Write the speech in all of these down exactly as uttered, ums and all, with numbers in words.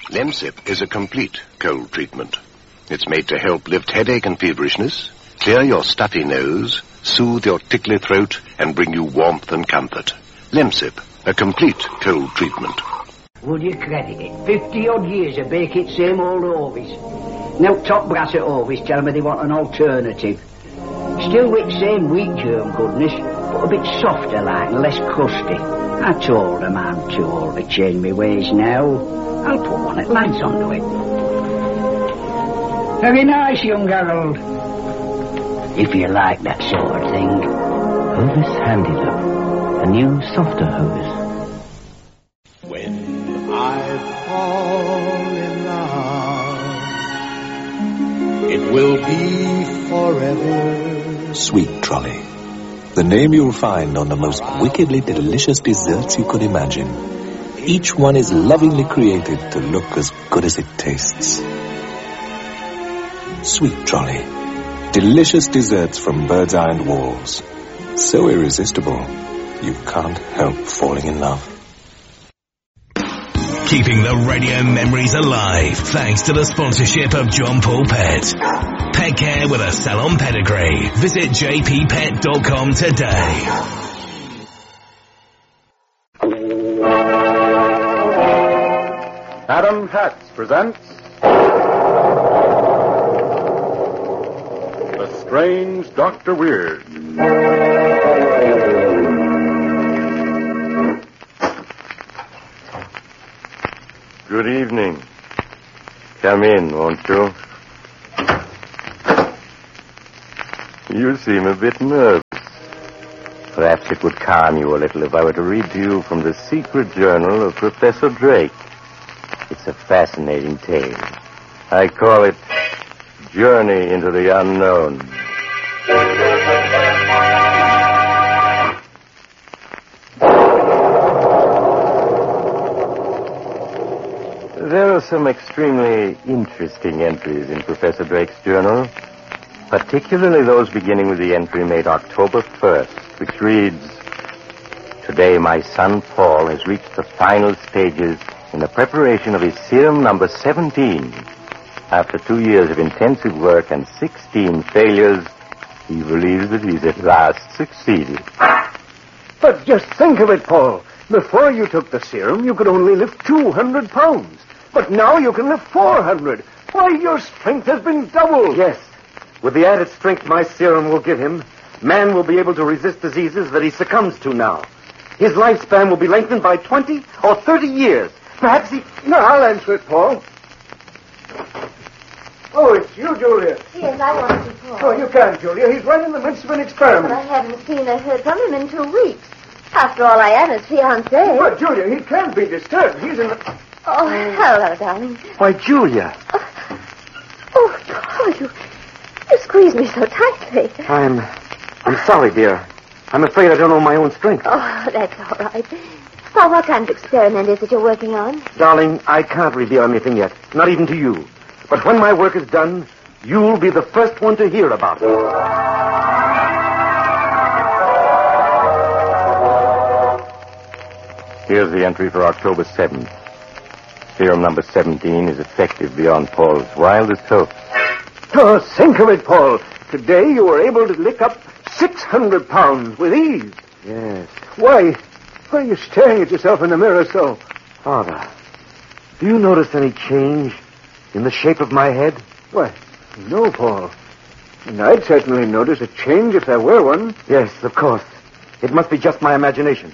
Lemsip is a complete cold treatment. It's made to help lift headache and feverishness, clear your stuffy nose, soothe your tickly throat, and bring you warmth and comfort. Lemsip, a complete cold treatment. Would you credit it? Fifty-odd years of bake it same old Orvis. Now top brass at Orvis tell me they want an alternative. Still with same wheat germ goodness, but a bit softer like and less crusty. I told them I'm too old to change my ways now. I'll put one at lights onto it. Very nice, young Harold. If you like that sort of thing. Hovis Handy Love, a new softer Hovis. When I fall in love, it will be forever. Sweet Trolley, the name you'll find on the most wickedly delicious desserts you could imagine. Each one is lovingly created to look as good as it tastes. Sweet Trolley, delicious desserts from Bird's Eye and Walls. So irresistible, you can't help falling in love. Keeping the radio memories alive thanks to the sponsorship of John Paul Pet. Pet care with a salon pedigree. Visit j p pet dot com today. Adam Katz presents The Strange Doctor Weird. Good evening. Come in, won't you? You seem a bit nervous. Perhaps it would calm you a little if I were to read to you from the secret journal of Professor Drake. It's a fascinating tale. I call it Journey into the Unknown. There are some extremely interesting entries in Professor Drake's journal, particularly those beginning with the entry made October first, which reads, "Today my son Paul has reached the final stages in the preparation of his serum number seventeen. After two years of intensive work and sixteen failures, he believes that he's at last succeeded." But just think of it, Paul. Before you took the serum, you could only lift two hundred pounds. But now you can lift four hundred. Why, your strength has been doubled. Yes. With the added strength my serum will give him, man will be able to resist diseases that he succumbs to now. His lifespan will be lengthened by twenty or thirty years. Perhaps he... No, I'll answer it, Paul. Oh, it's you, Julia. Yes, I want to see Paul. Oh, you can't, Julia. He's right in the midst of an experiment. But I haven't seen or heard from him in two weeks. After all, I am his fiancée. But, Julia, he can't be disturbed. He's in the... Oh, hello, darling. Why, Julia. Oh, oh Paul, you, you squeezed me so tightly. I'm... I'm sorry, dear. I'm afraid I don't know my own strength. Oh, that's all right. Paul, what kind of experiment is it you're working on? Darling, I can't reveal anything yet. Not even to you. But when my work is done, you'll be the first one to hear about it. Here's the entry for October seventh. Serum number seventeen is effective beyond Paul's wildest hopes. Oh, think of it, Paul. Today you were able to lick up six hundred pounds with ease. Yes. Why? Why are you staring at yourself in the mirror so? Father, do you notice any change in the shape of my head? Why, no, Paul. And I'd certainly notice a change if there were one. Yes, of course. It must be just my imagination.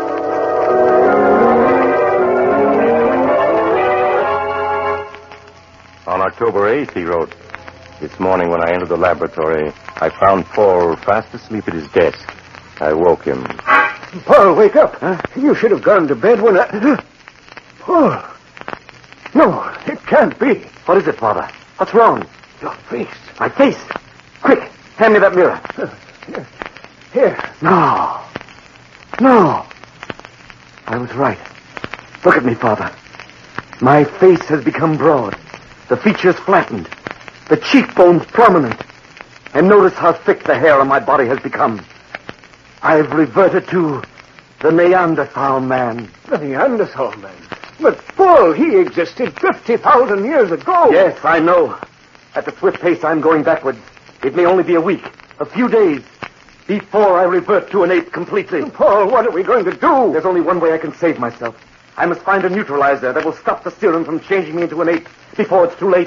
On October eighth, he wrote, "This morning when I entered the laboratory, I found Paul fast asleep at his desk. I woke him." Paul, wake up. Huh? You should have gone to bed when I... Paul. No, it can't be. What is it, Father? What's wrong? Your face. My face? Quick, hand me that mirror. Here. Here. No. No. I was right. Look at me, Father. My face has become broad. The features flattened. The cheekbones prominent. And notice how thick the hair on my body has become. I've reverted to the Neanderthal man. The Neanderthal man? But, Paul, he existed fifty thousand years ago. Yes, I know. At the swift pace I'm going backwards, it may only be a week, a few days, before I revert to an ape completely. Paul, what are we going to do? There's only one way I can save myself. I must find a neutralizer that will stop the serum from changing me into an ape before it's too late.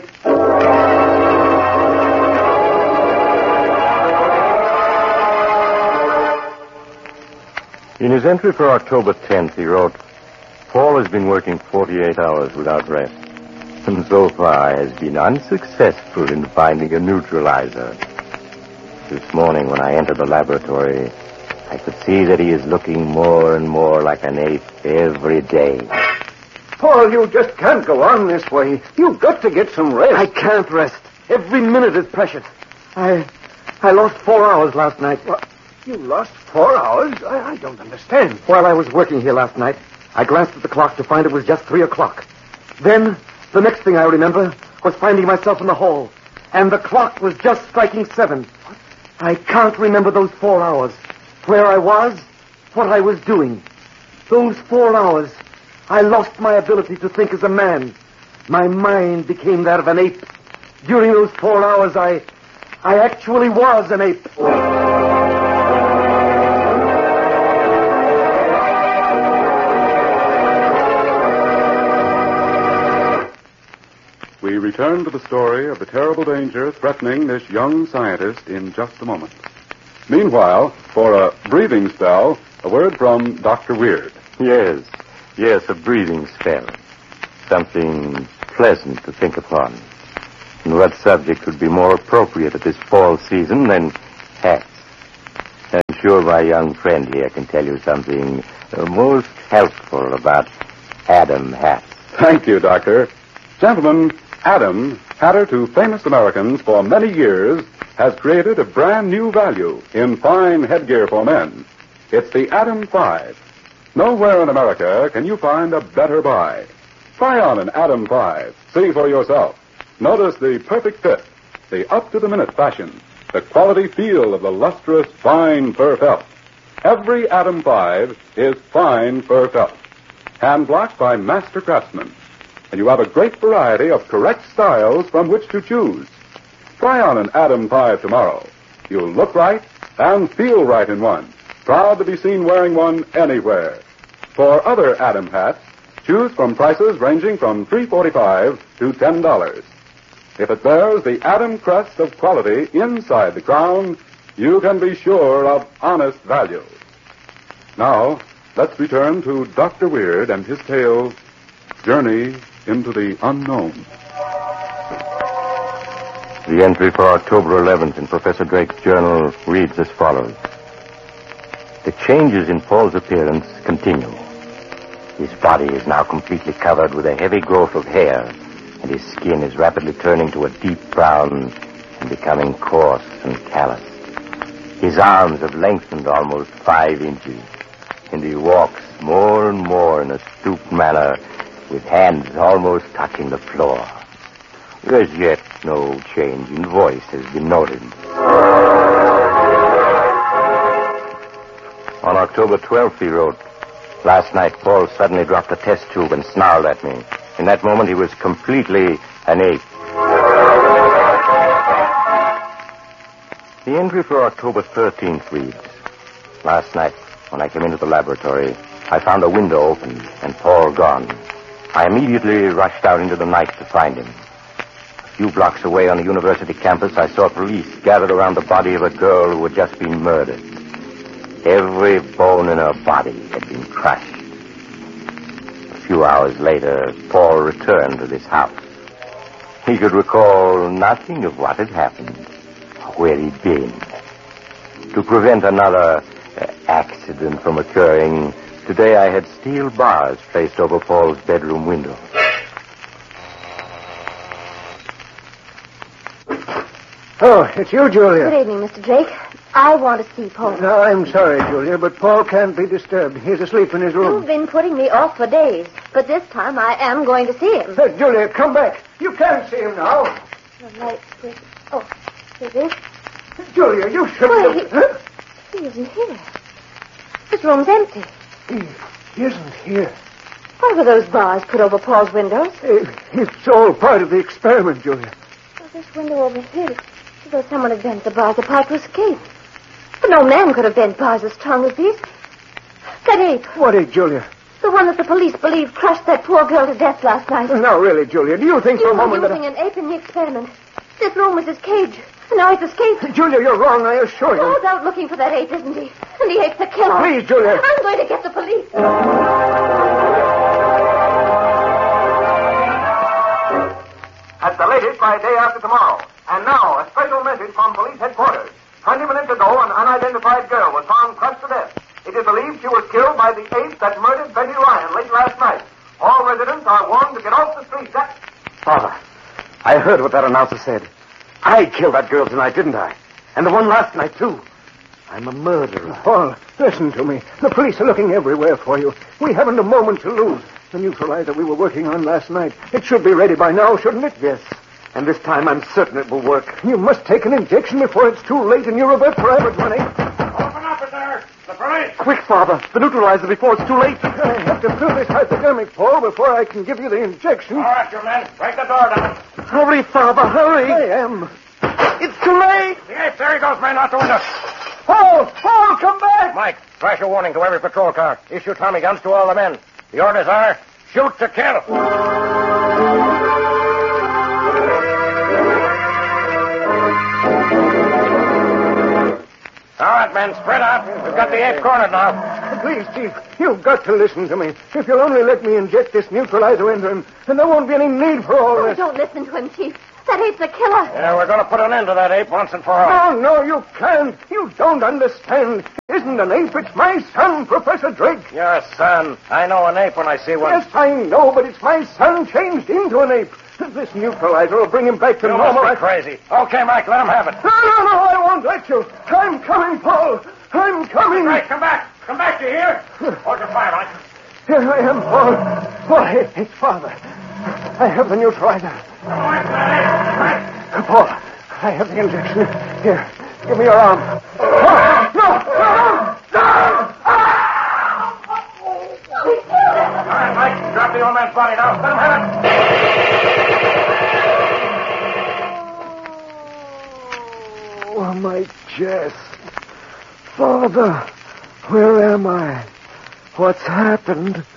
In his entry for October tenth, he wrote, Paul has been working forty-eight hours without rest, and so far has been unsuccessful in finding a neutralizer. This morning, when I entered the laboratory, I could see that he is looking more and more like an ape every day. Paul, you just can't go on this way. You've got to get some rest. I can't rest. Every minute is precious. I I lost four hours last night. What? You lost four hours? I, I don't understand. While I was working here last night, I glanced at the clock to find it was just three o'clock. Then, the next thing I remember was finding myself in the hall, and the clock was just striking seven. What? I can't remember those four hours. Where I was, what I was doing. Those four hours, I lost my ability to think as a man. My mind became that of an ape. During those four hours, I, I actually was an ape. We return to the story of the terrible danger threatening this young scientist in just a moment. Meanwhile, for a breathing spell, a word from Doctor Weird. Yes, yes, a breathing spell. Something pleasant to think upon. And what subject would be more appropriate at this fall season than hats? I'm sure my young friend here can tell you something uh, most helpful about Adam hats. Thank you, Doctor. Gentlemen, Adam, hatter to famous Americans for many years, has created a brand new value in fine headgear for men. It's the Adam five. Nowhere in America can you find a better buy. Try on an Adam five. See for yourself. Notice the perfect fit, the up-to-the-minute fashion, the quality feel of the lustrous, fine fur felt. Every Adam five is fine fur felt, hand-blocked by master craftsmen. And you have a great variety of correct styles from which to choose. Try on an Adam five tomorrow. You'll look right and feel right in one. Proud to be seen wearing one anywhere. For other Adam hats, choose from prices ranging from three dollars and forty-five cents to ten dollars. If it bears the Adam crest of quality inside the crown, you can be sure of honest value. Now, let's return to Doctor Weird and his tale, Journey into the Unknown. The entry for October eleventh in Professor Drake's journal reads as follows. The changes in Paul's appearance continue. His body is now completely covered with a heavy growth of hair, and his skin is rapidly turning to a deep brown and becoming coarse and calloused. His arms have lengthened almost five inches, and he walks more and more in a stooped manner, with hands almost touching the floor. As yet, no change in voice has been noted. On October twelfth, he wrote, Last night, Paul suddenly dropped the test tube and snarled at me. In that moment, he was completely an ape. The entry for October thirteenth reads, Last night, when I came into the laboratory, I found a window open and Paul gone. I immediately rushed out into the night to find him. A few blocks away on the university campus, I saw police gathered around the body of a girl who had just been murdered. Every bone in her body had been crushed. A few hours later, Paul returned to this house. He could recall nothing of what had happened, or where he'd been. To prevent another uh, accident from occurring, today I had steel bars placed over Paul's bedroom window. Oh, it's you, Julia. Good evening, Mister Drake. I want to see Paul. No, I'm sorry, Julia, but Paul can't be disturbed. He's asleep in his room. You've been putting me off for days, but this time I am going to see him. Hey, Julia, come back. You can't see him now. The light's with... Oh, here it is. Julia, you shouldn't Why, have... Huh? He isn't here. His room's empty. He, he isn't here. Why were those bars put over Paul's windows? Uh, it's all part of the experiment, Julia. Well, this window over here, as though someone had bent the bars apart to escape. But no man could have bent bars as strong as these. That ape. What ape, Julia? The one that the police believe crushed that poor girl to death last night. Now, really, Julia, do you think You for a were moment that... using an ape in the experiment. This room was his cage. And now he's escaped. Julia, you're wrong, I assure you. Paul's out looking for that ape, isn't he? And the ape's the killer. Please, Julia. I'm going to get the police. At the latest by day after tomorrow. And now, a special message from police headquarters. Twenty minutes ago, an unidentified girl was found crushed to death. It is believed she was killed by the ape that murdered Betty Ryan late last night. All residents are warned to get off the street. That... Father, I heard what that announcer said. I killed that girl tonight, didn't I? And the one last night, too. I'm a murderer. Paul, listen to me. The police are looking everywhere for you. We haven't a moment to lose. The neutralizer we were working on last night. It should be ready by now, shouldn't it? Yes. And this time I'm certain it will work. You must take an injection before it's too late and you revert private money. Open up, there. The police. Quick, Father. The neutralizer before it's too late. I have to fill this hypodermic, Paul, before I can give you the injection. All right, you men. Break the door down. Hurry, Father, hurry. I am. It's too late. The ape, there he goes, man, out the window. Paul! Paul, come back! Mike, flash a warning to every patrol car. Issue Tommy guns to all the men. The orders are, shoot to kill. All right, men, spread out. We've got the ape cornered now. Please, Chief, you've got to listen to me. If you'll only let me inject this neutralizer into him, then there won't be any need for all Oh, this. don't listen to him, Chief. That ape's a killer. Yeah, we're going to put an end to that ape once and for all. Oh, no, you can't. You don't understand. Isn't an ape. It's my son, Professor Drake. Your son. I know an ape when I see one. Yes, I know, but it's my son changed into an ape. This neutralizer will bring him back to You normal. must be crazy. Okay, Mike, let him have it. No, no, no, I won't let you. I'm coming, Paul. I'm coming. Right, come back. Come back, you hear? Hold your fire, Mike. Here I am, Paul. Why, it's Father. I have the neutralizer. Paul, I have the injection. Here, give me your arm. Oh, no, no, no! All right, Mike, drop the old man's body now. Let him have it. Oh, my chest. Father, where am I? What's happened?